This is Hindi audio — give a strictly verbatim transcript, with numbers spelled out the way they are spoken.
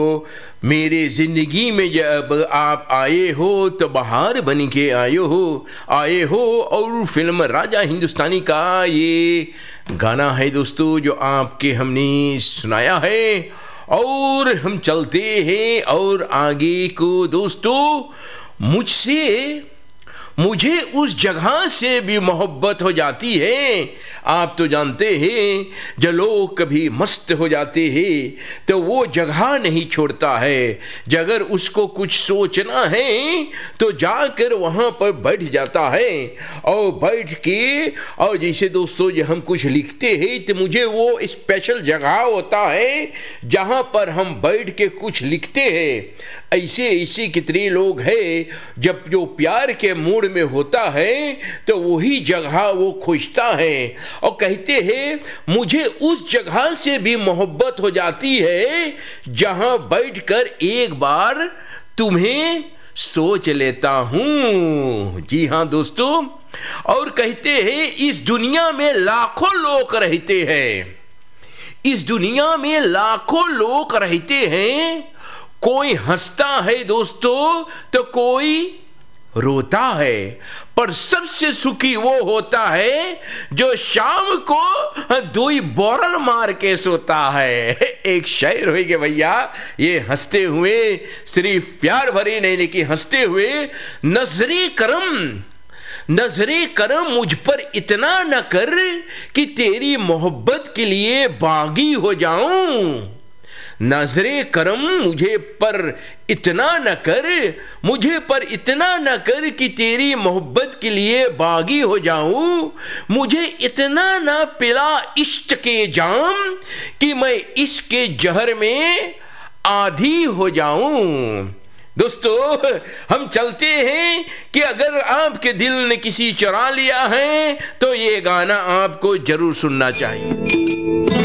मेरे जिंदगी में जब आप आए हो तो बहार बन के आए हो आए हो और फिल्म राजा हिंदुस्तानी का ये गाना है दोस्तों जो आपके हमने सुनाया है। और हम चलते हैं और आगे को दोस्तों, मुझसे मुझे उस जगह से भी मोहब्बत हो जाती है। आप तो जानते हैं जो लोग कभी मस्त हो जाते हैं तो वो जगह नहीं छोड़ता है। अगर उसको कुछ सोचना है तो जाकर वहाँ पर बैठ जाता है और बैठ के और जैसे दोस्तों जब हम कुछ लिखते हैं तो मुझे वो स्पेशल जगह होता है जहाँ पर हम बैठ के कुछ लिखते हैं। ऐसे ऐसे कितने लोग हैं जब जो प्यार के मूड में होता है तो वही जगह वो खोजता है और कहते हैं मुझे उस जगह से भी मोहब्बत हो जाती है जहां बैठकर एक बार तुम्हें सोच लेता हूं। जी हां दोस्तों, और कहते हैं इस दुनिया में लाखों लोग रहते हैं, इस दुनिया में लाखों लोग रहते हैं। कोई हंसता है दोस्तों तो कोई रोता है, पर सबसे सुखी वो होता है जो शाम को दुई बोरल मार के सोता है। एक शायर हो गए भैया, ये हंसते हुए सिर्फ प्यार भरे नहीं लेकिन हंसते हुए, नजरे करम नजरे करम मुझ पर इतना न कर कि तेरी मोहब्बत के लिए बागी हो जाऊं। नजरे करम मुझे पर इतना न कर मुझे पर इतना न कर कि तेरी मोहब्बत के लिए बागी हो जाऊं। मुझे इतना न पिला इश्क के जाम कि मैं इसके जहर में आधी हो जाऊं। दोस्तों हम चलते हैं कि अगर आपके दिल ने किसी चुरा लिया है तो ये गाना आपको जरूर सुनना चाहिए।